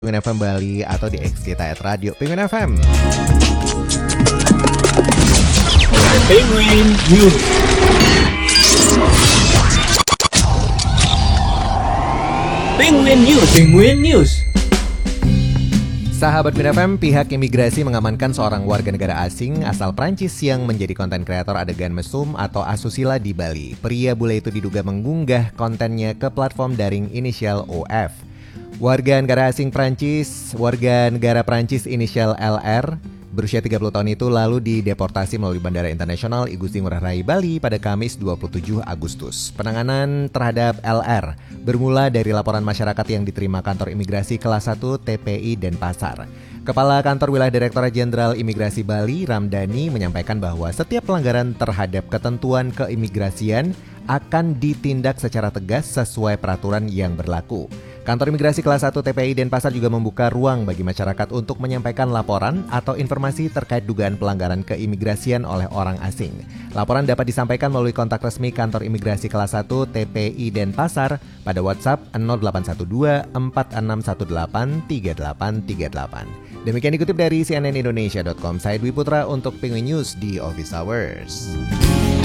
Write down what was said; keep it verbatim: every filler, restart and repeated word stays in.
Penguin F M Bali atau di X kita at Radio Penguin F M. Penguin News. Penguin News. Penguin News. Sahabat Penguin F M, pihak imigrasi mengamankan seorang warga negara asing asal Prancis yang menjadi konten kreator adegan mesum atau asusila di Bali. Pria bule itu diduga mengunggah kontennya ke platform daring inisial O F. Warga negara asing Prancis, warga negara Prancis inisial L R, berusia tiga puluh tahun itu lalu dideportasi melalui Bandara Internasional I Gusti Ngurah Rai Bali pada Kamis dua puluh tujuh Agustus. Penanganan terhadap L R bermula dari laporan masyarakat yang diterima kantor imigrasi kelas satu T P I Denpasar. Kepala Kantor Wilayah Direktorat Jenderal Imigrasi Bali, Ramdhani, menyampaikan bahwa setiap pelanggaran terhadap ketentuan keimigrasian akan ditindak secara tegas sesuai peraturan yang berlaku. Kantor Imigrasi Kelas satu T P I Denpasar juga membuka ruang bagi masyarakat untuk menyampaikan laporan atau informasi terkait dugaan pelanggaran keimigrasian oleh orang asing. Laporan dapat disampaikan melalui kontak resmi Kantor Imigrasi Kelas satu T P I Denpasar pada WhatsApp nol delapan satu dua empat enam satu delapan tiga delapan tiga delapan. Demikian dikutip dari C N N Indonesia dot com. Saya Dwi Putra untuk Penguin News di Office Hours.